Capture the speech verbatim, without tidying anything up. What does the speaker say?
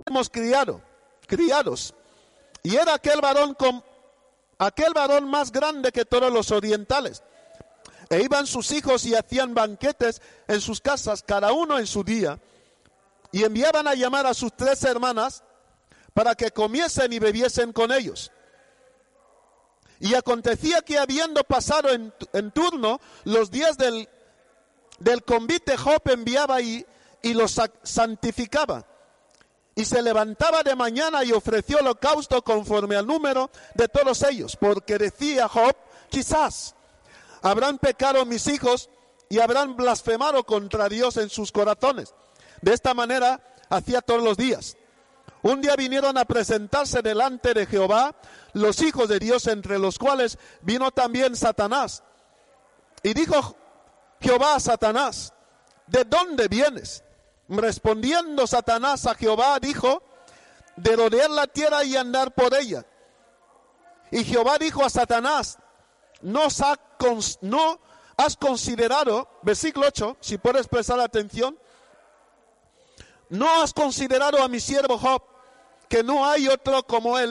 hemos criado, criados. Y era aquel varón con aquel varón más grande que todos los orientales. E iban sus hijos y hacían banquetes en sus casas, cada uno en su día, y enviaban a llamar a sus tres hermanas para que comiesen y bebiesen con ellos. Y acontecía que habiendo pasado en, en turno los días del, del convite, Job enviaba y, y los santificaba. Y se levantaba de mañana y ofreció holocausto conforme al número de todos ellos, porque decía Job, quizás habrán pecado mis hijos y habrán blasfemado contra Dios en sus corazones. De esta manera hacía todos los días. Un día vinieron a presentarse delante de Jehová los hijos de Dios, entre los cuales vino también Satanás. Y dijo Jehová a Satanás, ¿de dónde vienes? Respondiendo Satanás a Jehová, dijo, de rodear la tierra y andar por ella. Y Jehová dijo a Satanás, ¿no has, no has considerado, versículo ocho, si puedes prestar atención, no has considerado a mi siervo Job, que no hay otro como él,